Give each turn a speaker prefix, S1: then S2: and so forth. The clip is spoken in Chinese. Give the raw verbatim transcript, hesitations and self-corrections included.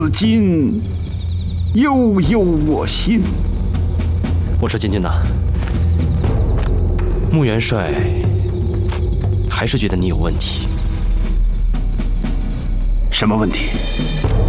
S1: 此今悠悠我心。
S2: 我说金军呐，穆元帅还是觉得你有问题。
S1: 什么问题？